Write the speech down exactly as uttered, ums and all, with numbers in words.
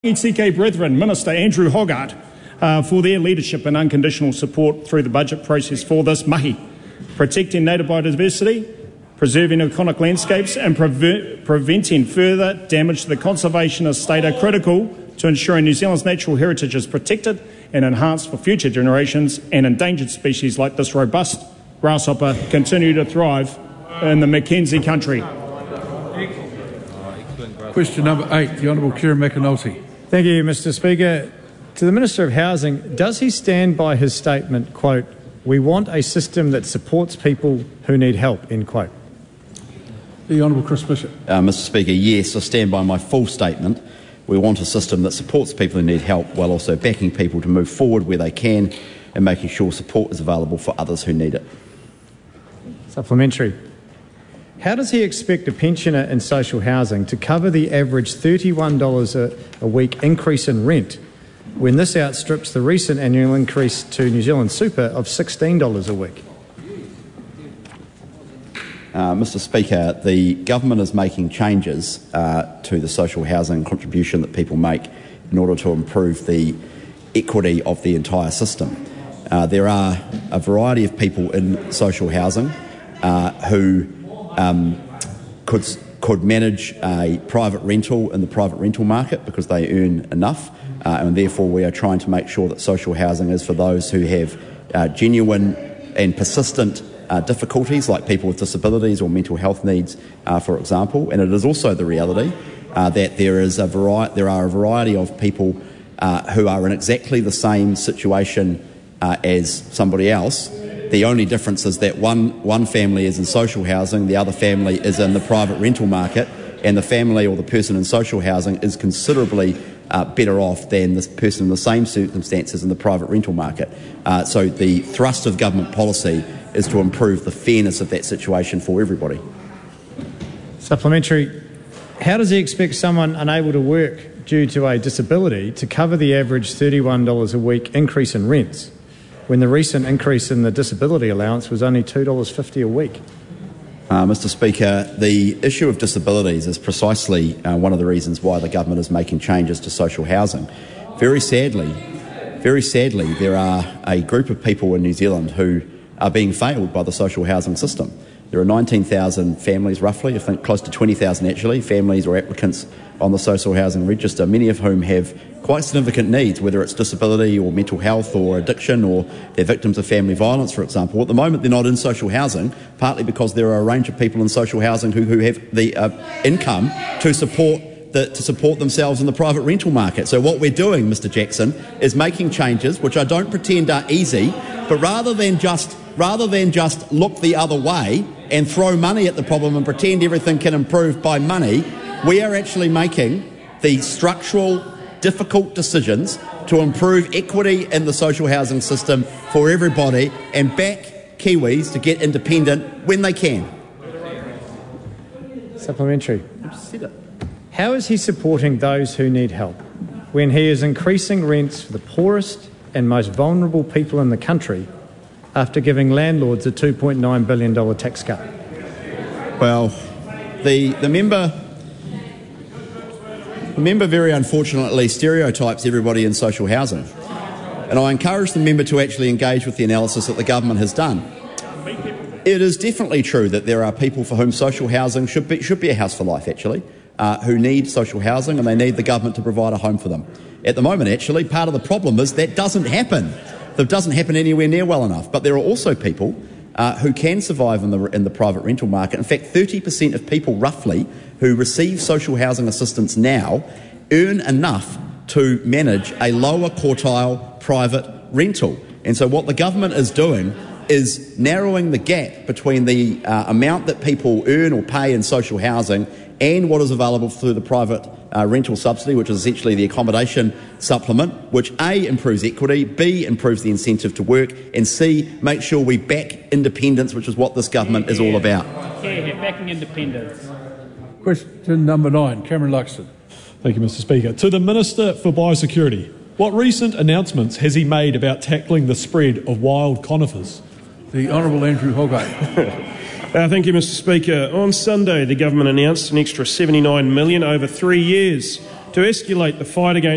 C K Brethren, Minister Andrew Hoggart, uh, for their leadership and unconditional support through the budget process for this mahi. Protecting native biodiversity, preserving iconic landscapes and pre preventing further damage to the conservation estate are critical to ensuring New Zealand's natural heritage is protected and enhanced for future generations, and endangered species like this robust grasshopper continue to thrive in the Mackenzie country. Question number eight, the Honourable Kieran McAnulty. Thank you, Mister Speaker. To the Minister of Housing, does he stand by his statement, quote, "We want a system that supports people who need help," end quote? The Honourable Chris Bishop. Uh, Mister Speaker, yes, I stand by my full statement. We want a system that supports people who need help while also backing people to move forward where they can and making sure support is available for others who need it. Supplementary. How does he expect a pensioner in social housing to cover the average thirty-one dollars a, a week increase in rent when this outstrips the recent annual increase to New Zealand Super of sixteen dollars a week? Uh, Mister Speaker, the government is making changes uh, to the social housing contribution that people make in order to improve the equity of the entire system. Uh, there are a variety of people in social housing uh, who um, could, could manage a private rental in the private rental market because they earn enough, uh, and therefore we are trying to make sure that social housing is for those who have uh, genuine and persistent Uh, difficulties, like people with disabilities or mental health needs, uh, for example. And it is also the reality uh, that there is a vari there are a variety of people uh, who are in exactly the same situation uh, as somebody else. The only difference is that one one family is in social housing, the other family is in the private rental market, and the family or the person in social housing is considerably Uh, better off than this person in the same circumstances in the private rental market. Uh, so the thrust of government policy is to improve the fairness of that situation for everybody. Supplementary. How does he expect someone unable to work due to a disability to cover the average thirty-one dollars a week increase in rents when the recent increase in the disability allowance was only two dollars fifty a week? Uh, Mister Speaker, the issue of disabilities is precisely uh, one of the reasons why the government is making changes to social housing. Very sadly, very sadly, there are a group of people in New Zealand who are being failed by the social housing system. There are nineteen thousand families, roughly, I think close to twenty thousand actually, families or applicants on the social housing register, many of whom have quite significant needs, whether it's disability or mental health or addiction, or they're victims of family violence, for example. At the moment, they're not in social housing, partly because there are a range of people in social housing who, who have the uh, income to support the, to support themselves in the private rental market. So what we're doing, Mister Jackson, is making changes, which I don't pretend are easy, but rather than just rather than just look the other way and throw money at the problem and pretend everything can improve by money, we are actually making the structural, difficult decisions to improve equity in the social housing system for everybody and back Kiwis to get independent when they can. Supplementary. How is he supporting those who need help when he is increasing rents for the poorest and most vulnerable people in the country after giving landlords a two point nine billion dollars tax cut? Well, the, the member... The member very unfortunately stereotypes everybody in social housing, and I encourage the member to actually engage with the analysis that the government has done. It is definitely true that there are people for whom social housing should be, should be a house for life, actually, uh, who need social housing and they need the government to provide a home for them. At the moment, actually, part of the problem is that doesn't happen. That doesn't happen anywhere near well enough. But there are also people uh, who can survive in the, in the private rental market. In fact, thirty percent of people, roughly, who receive social housing assistance now earn enough to manage a lower quartile private rental. And so what the government is doing is narrowing the gap between the uh, amount that people earn or pay in social housing and what is available through the private uh, rental subsidy, which is essentially the accommodation supplement, which A, improves equity, B, improves the incentive to work, and C, makes sure we back independence, which is what this government is all about. Yeah, yeah, backing independence. Question number nine, Cameron Luxton. Thank you, Mister Speaker. To the Minister for Biosecurity, what recent announcements has he made about tackling the spread of wild conifers? The Honourable Andrew Hoggart. Uh, thank you, Mister Speaker. On Sunday, the government announced an extra seventy-nine million dollars over three years to escalate the fight against